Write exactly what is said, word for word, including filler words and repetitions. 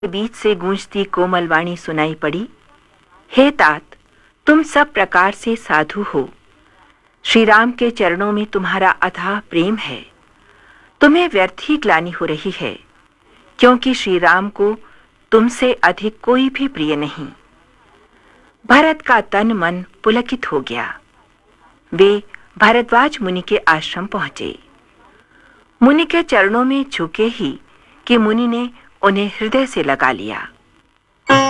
के बीच से गूंजती कोमल वाणी सुनाई पड़ी। हे तात, तुम सब प्रकार से साधु हो। श्री राम के चरणों में तुम्हारा अथाह प्रेम है। तुम्हें व्यर्थ ही ग्लानि हो रही है, क्योंकि श्री राम को तुमसे अधिक कोई भी प्रिय नहीं। भरत का तन मन पुलकित हो गया। वे भरद्वाज मुनि के आश्रम पहुंचे। मुनि के चरणों में झुके ही कि मुनि ने उन्हें हृदय से लगा लिया।